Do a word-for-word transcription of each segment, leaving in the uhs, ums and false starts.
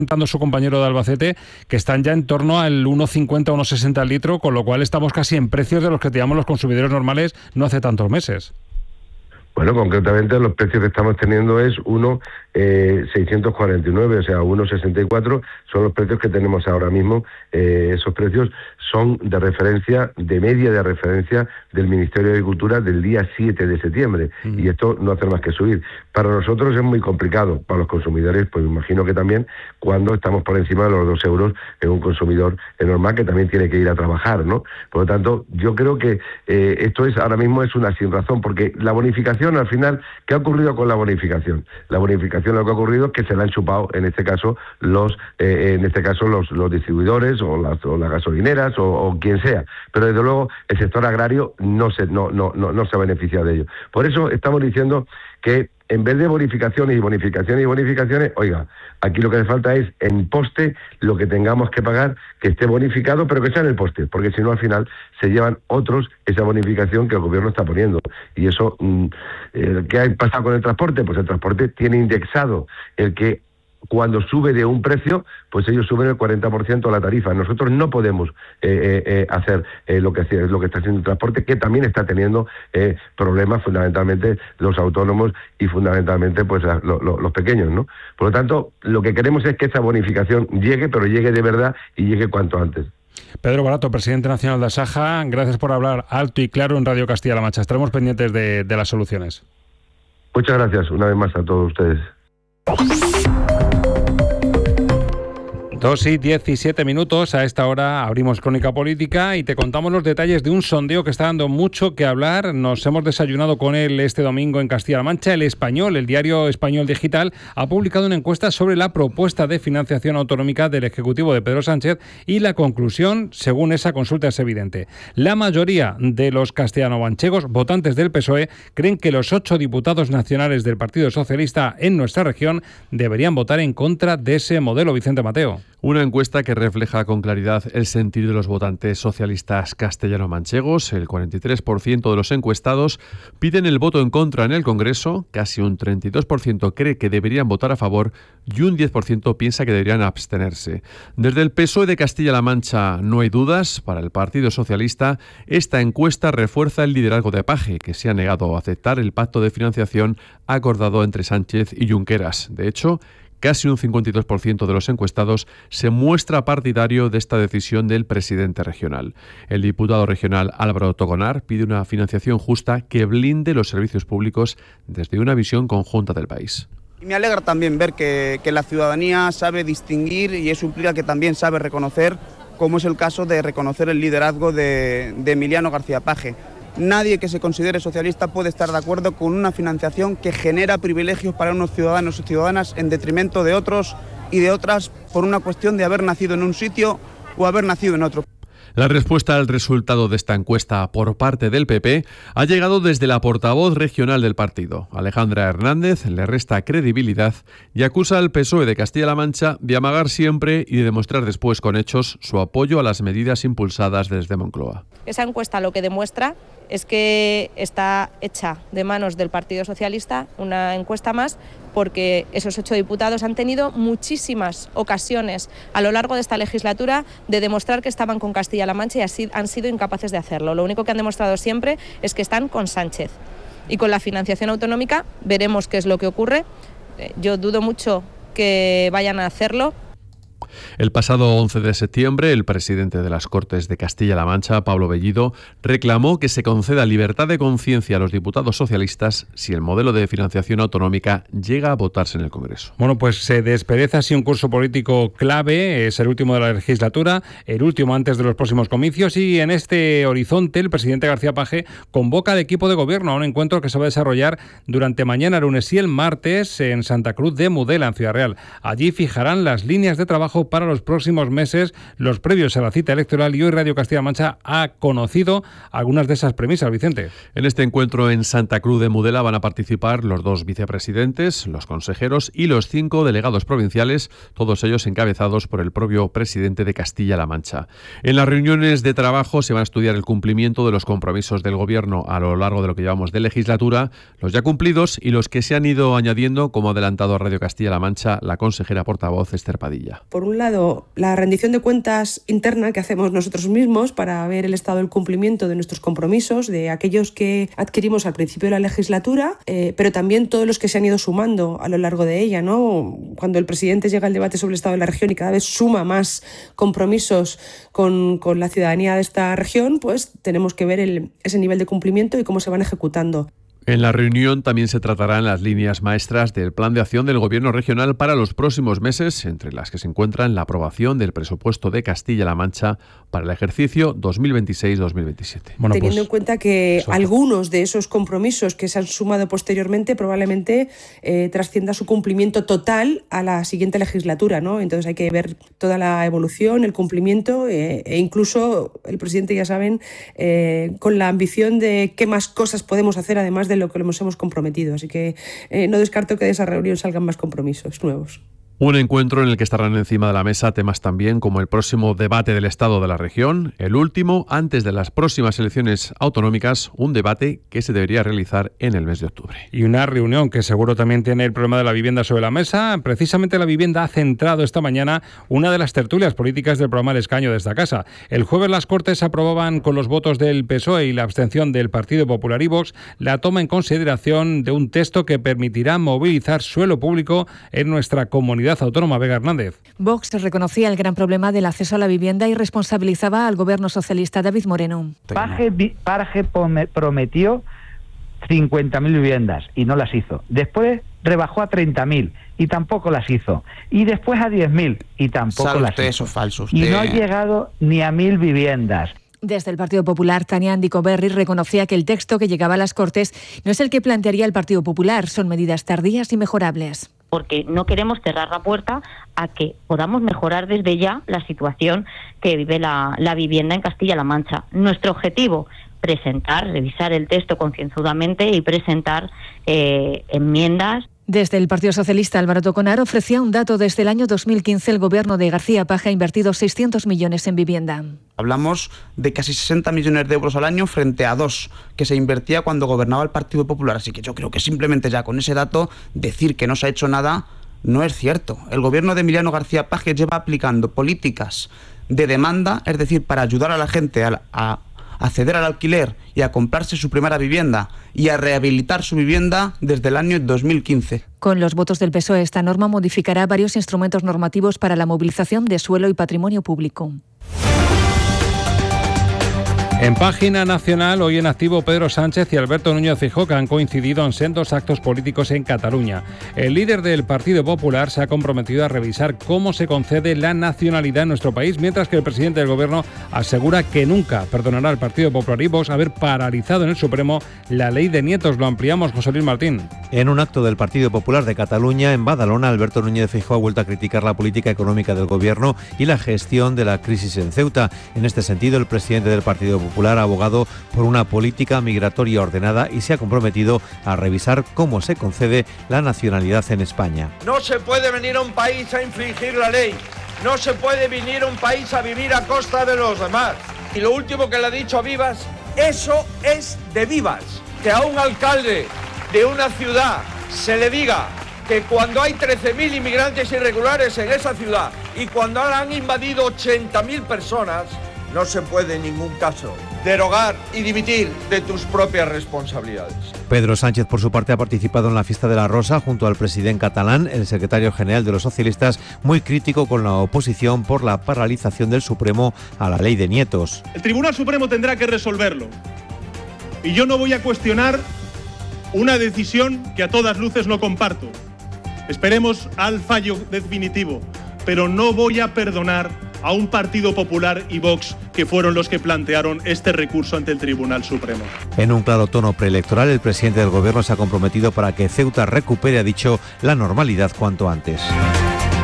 comentando su compañero de Albacete, que están ya en torno al uno cincuenta, uno sesenta al litro, con lo cual estamos casi en precios de los que teníamos los consumidores normales no hace tantos meses. Bueno, concretamente los precios que estamos teniendo es uno seiscientos cuarenta y nueve, o sea, uno sesenta y cuatro son los precios que tenemos ahora mismo. Eh, esos precios son de referencia, de media de referencia del Ministerio de Agricultura del día siete de septiembre, mm. y esto no hace más que subir. Para nosotros es muy complicado, para los consumidores, pues me imagino que también, cuando estamos por encima de los dos euros en un consumidor normal que también tiene que ir a trabajar, ¿no? Por lo tanto, yo creo que eh, esto es ahora mismo es una sin razón, porque la bonificación, al final, ¿qué ha ocurrido con la bonificación? La bonificación, lo que ha ocurrido es que se la han chupado, en este caso, los eh, en este caso los, los distribuidores o las, o las gasolineras o, o quien sea, pero desde luego el sector agrario no se no no no, no se ha beneficiado de ello. Por eso estamos diciendo que en vez de bonificaciones y bonificaciones y bonificaciones, oiga, aquí lo que hace falta es en poste lo que tengamos que pagar, que esté bonificado, pero que sea en el poste, porque si no al final se llevan otros esa bonificación que el gobierno está poniendo. Y eso, eh, ¿qué ha pasado con el transporte? Pues el transporte tiene indexado el que cuando sube de un precio, pues ellos suben el cuarenta por ciento la tarifa. Nosotros no podemos eh, eh, hacer eh, lo que lo que está haciendo el transporte, que también está teniendo eh, problemas, fundamentalmente los autónomos y fundamentalmente pues lo, lo, los pequeños, ¿no? Por lo tanto, lo que queremos es que esa bonificación llegue, pero llegue de verdad y llegue cuanto antes. Pedro Barato, presidente nacional de Asaja, gracias por hablar alto y claro en Radio Castilla-La Mancha. Estaremos pendientes de, de las soluciones. Muchas gracias una vez más a todos ustedes. Dos y diecisiete minutos, a esta hora abrimos Crónica Política y te contamos los detalles de un sondeo que está dando mucho que hablar. Nos hemos desayunado con él este domingo en Castilla-La Mancha. El Español, el diario Español Digital, ha publicado una encuesta sobre la propuesta de financiación autonómica del Ejecutivo de Pedro Sánchez y la conclusión, según esa consulta, es evidente. La mayoría de los castellano-manchegos, votantes del P S O E, creen que los ocho diputados nacionales del Partido Socialista en nuestra región deberían votar en contra de ese modelo. Vicente Mateo. Una encuesta que refleja con claridad el sentir de los votantes socialistas castellano-manchegos. El cuarenta y tres por ciento de los encuestados piden el voto en contra en el Congreso, casi un treinta y dos por ciento cree que deberían votar a favor y un diez por ciento piensa que deberían abstenerse. Desde el P S O E de Castilla-La Mancha no hay dudas. Para el Partido Socialista, esta encuesta refuerza el liderazgo de Paje, que se ha negado a aceptar el pacto de financiación acordado entre Sánchez y Junqueras. De hecho, casi un cincuenta y dos por ciento de los encuestados se muestra partidario de esta decisión del presidente regional. El diputado regional Álvaro Togonar pide una financiación justa que blinde los servicios públicos desde una visión conjunta del país. Y me alegra también ver que, que la ciudadanía sabe distinguir y eso implica que también sabe reconocer, como es el caso de reconocer el liderazgo de, de Emiliano García Paje. Nadie que se considere socialista puede estar de acuerdo con una financiación que genera privilegios para unos ciudadanos y ciudadanas en detrimento de otros y de otras por una cuestión de haber nacido en un sitio o haber nacido en otro. La respuesta al resultado de esta encuesta por parte del P P ha llegado desde la portavoz regional del partido. Alejandra Hernández le resta credibilidad y acusa al P S O E de Castilla-La Mancha de amagar siempre y de demostrar después con hechos su apoyo a las medidas impulsadas desde Moncloa. Esa encuesta lo que demuestra es que está hecha de manos del Partido Socialista, una encuesta más, porque esos ocho diputados han tenido muchísimas ocasiones a lo largo de esta legislatura de demostrar que estaban con Castilla-La Mancha y así han sido incapaces de hacerlo. Lo único que han demostrado siempre es que están con Sánchez. Y con la financiación autonómica veremos qué es lo que ocurre. Yo dudo mucho que vayan a hacerlo. El pasado once de septiembre, el presidente de las Cortes de Castilla-La Mancha, Pablo Bellido, reclamó que se conceda libertad de conciencia a los diputados socialistas si el modelo de financiación autonómica llega a votarse en el Congreso. Bueno, pues se despereza así un curso político clave, es el último de la legislatura, el último antes de los próximos comicios, y en este horizonte el presidente García Paje convoca al equipo de gobierno a un encuentro que se va a desarrollar durante mañana, lunes y el martes en Santa Cruz de Mudela, en Ciudad Real. Allí fijarán las líneas de trabajo trabajo para los próximos meses, los previos a la cita electoral, y hoy Radio Castilla-La Mancha ha conocido algunas de esas premisas, Vicente. En este encuentro en Santa Cruz de Mudela van a participar los dos vicepresidentes, los consejeros y los cinco delegados provinciales, todos ellos encabezados por el propio presidente de Castilla-La Mancha. En las reuniones de trabajo se van a estudiar el cumplimiento de los compromisos del Gobierno a lo largo de lo que llevamos de legislatura, los ya cumplidos y los que se han ido añadiendo, como ha adelantado a Radio Castilla-La Mancha la consejera portavoz Esther Padilla. Por un lado, la rendición de cuentas interna que hacemos nosotros mismos para ver el estado del cumplimiento de nuestros compromisos, de aquellos que adquirimos al principio de la legislatura, eh, pero también todos los que se han ido sumando a lo largo de ella, ¿no? Cuando el presidente llega al debate sobre el estado de la región y cada vez suma más compromisos con, con la ciudadanía de esta región, pues tenemos que ver el, ese nivel de cumplimiento y cómo se van ejecutando. En la reunión también se tratarán las líneas maestras del plan de acción del Gobierno regional para los próximos meses, entre las que se encuentran la aprobación del presupuesto de Castilla-La Mancha para el ejercicio dos mil veintiséis dos mil veintisiete. Bueno, Teniendo pues, en cuenta que eso. algunos de esos compromisos que se han sumado posteriormente probablemente eh, trascienda su cumplimiento total a la siguiente legislatura, ¿no? Entonces hay que ver toda la evolución, el cumplimiento eh, e incluso el presidente, ya saben, eh, con la ambición de qué más cosas podemos hacer además de de lo que nos hemos comprometido. Así que eh, no descarto que de esa reunión salgan más compromisos nuevos. Un encuentro en el que estarán encima de la mesa temas también como el próximo debate del Estado de la región, el último antes de las próximas elecciones autonómicas, un debate que se debería realizar en el mes de octubre. Y una reunión que seguro también tiene el problema de la vivienda sobre la mesa. Precisamente la vivienda ha centrado esta mañana una de las tertulias políticas del programa El Escaño de esta casa. El jueves las Cortes aprobaban con los votos del P S O E y la abstención del Partido Popular y Vox la toma en consideración de un texto que permitirá movilizar suelo público en nuestra comunidad autónoma. Vega Hernández. Vox reconocía el gran problema del acceso a la vivienda y responsabilizaba al gobierno socialista. David Moreno. Paje, Paje prometió cincuenta mil viviendas y no las hizo. Después rebajó a treinta mil y tampoco las hizo. Y después a diez mil y tampoco Sabe las usted hizo. Eso falso, y no ha llegado ni a mil viviendas. Desde el Partido Popular, Tania Andicoberri reconocía que el texto que llegaba a las Cortes no es el que plantearía el Partido Popular, son medidas tardías y mejorables. Porque no queremos cerrar la puerta a que podamos mejorar desde ya la situación que vive la, la vivienda en Castilla-La Mancha. Nuestro objetivo, presentar, revisar el texto concienzudamente y presentar eh, enmiendas. Desde el Partido Socialista, Álvaro Toconar ofrecía un dato. Desde el año dos mil quince, el gobierno de García Paje ha invertido seiscientos millones en vivienda. Hablamos de casi sesenta millones de euros al año frente a dos que se invertía cuando gobernaba el Partido Popular. Así que yo creo que simplemente ya con ese dato decir que no se ha hecho nada no es cierto. El gobierno de Emiliano García Paje lleva aplicando políticas de demanda, es decir, para ayudar a la gente a, a acceder al alquiler y a comprarse su primera vivienda y a rehabilitar su vivienda desde el año dos mil quince. Con los votos del P S O E, esta norma modificará varios instrumentos normativos para la movilización de suelo y patrimonio público. En página nacional, hoy en activo Pedro Sánchez y Alberto Núñez Feijóo, que han coincidido en sendos actos políticos en Cataluña. El líder del Partido Popular se ha comprometido a revisar cómo se concede la nacionalidad en nuestro país, mientras que el presidente del Gobierno asegura que nunca perdonará al Partido Popular y Vox haber paralizado en el Supremo la ley de nietos. Lo ampliamos, José Luis Martín. En un acto del Partido Popular de Cataluña, en Badalona, Alberto Núñez Feijóo ha vuelto a criticar la política económica del Gobierno y la gestión de la crisis en Ceuta. En este sentido, el presidente del Partido Popular Popular ha abogado por una política migratoria ordenada y se ha comprometido a revisar cómo se concede la nacionalidad en España. No se puede venir a un país a infringir la ley, no se puede venir a un país a vivir a costa de los demás. Y lo último que le ha dicho a Vivas, eso es de Vivas, que a un alcalde de una ciudad se le diga que cuando hay trece mil inmigrantes irregulares en esa ciudad y cuando han invadido ochenta mil personas, no se puede en ningún caso derogar y dimitir de tus propias responsabilidades. Pedro Sánchez, por su parte, ha participado en la fiesta de la Rosa junto al presidente catalán, el secretario general de los socialistas, muy crítico con la oposición por la paralización del Supremo a la ley de nietos. El Tribunal Supremo tendrá que resolverlo. Y yo no voy a cuestionar una decisión que a todas luces no comparto. Esperemos al fallo definitivo, pero no voy a perdonar a un Partido Popular y Vox que fueron los que plantearon este recurso ante el Tribunal Supremo. En un claro tono preelectoral, el presidente del Gobierno se ha comprometido para que Ceuta recupere, ha dicho, la normalidad cuanto antes.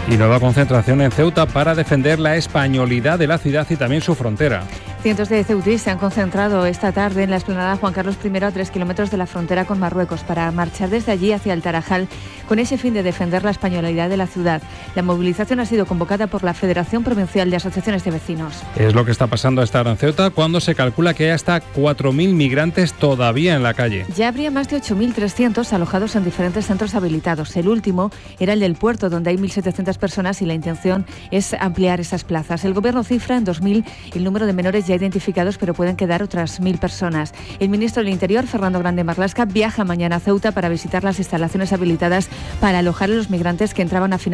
Y nueva concentración en Ceuta para defender la españolidad de la ciudad y también su frontera. Cientos de ceutíes se han concentrado esta tarde en la explanada Juan Carlos primero a tres kilómetros de la frontera con Marruecos para marchar desde allí hacia el Tarajal con ese fin de defender la españolidad de la ciudad. La movilización ha sido convocada por la Federación Provincial de Asociaciones de Vecinos. Es lo que está pasando a esta hora en Ceuta, cuando se calcula que hay hasta cuatro mil migrantes todavía en la calle. Ya habría más de ocho mil trescientos alojados en diferentes centros habilitados. El último era el del puerto, donde hay mil setecientas personas y la intención es ampliar esas plazas. El Gobierno cifra en dos mil el número de menores ya identificados, pero pueden quedar otras mil personas. El ministro del Interior, Fernando Grande Marlaska, viaja mañana a Ceuta para visitar las instalaciones habilitadas para alojar a los migrantes que entraban a finales